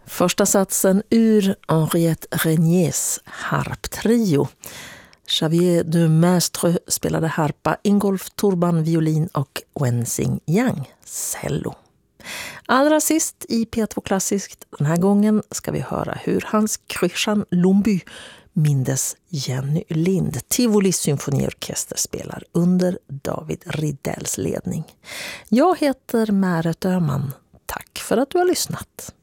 Första satsen ur Henriette Reniers harptrio. Xavier de Maistre spelade harpa, Ingolf Torban violin och Wensing Yang cello. Allra sist i P2 Klassiskt den här gången ska vi höra hur Hans Christian Lumbye mindes Jenny Lind. Tivoli symfoniorkester spelar under David Ridells ledning. Jag heter Märet Öhman. Tack för att du har lyssnat.